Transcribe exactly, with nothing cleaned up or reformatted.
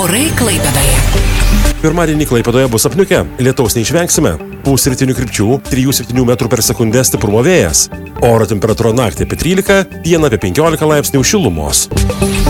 Orai Klaipėdoje. Pirmadienį Klaipėdoje bus apniukę, lietaus neišvengsime. Pūs rytinių krypčių trijų septynių metrų per sekundę stiprumo vėjas. Oro temperatūra naktį apie trylika, dieną apie penkiolika laipsnių šilumos.